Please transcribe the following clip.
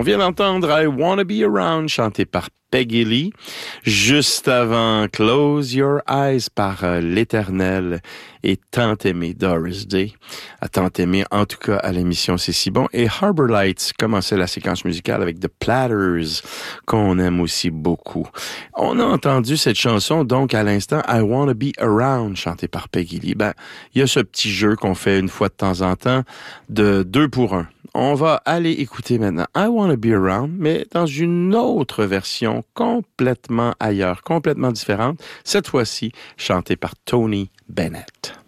On vient d'entendre I Wanna Be Around, chanté par Peggy Lee. Juste avant Close Your Eyes par l'Éternel et Tant aimé Doris Day. À tant aimé, en tout cas, à l'émission C'est si bon. Et Harbor Lights commençait la séquence musicale avec The Platters, qu'on aime aussi beaucoup. On a entendu cette chanson, donc, à l'instant, I Wanna Be Around, chantée par Peggy Lee. Ben, il y a ce petit jeu qu'on fait une fois de temps en temps de 2 pour 1. On va aller écouter maintenant I Wanna Be Around, mais dans une autre version complètement ailleurs, complètement différente, cette fois-ci chantée par Tony Bennett.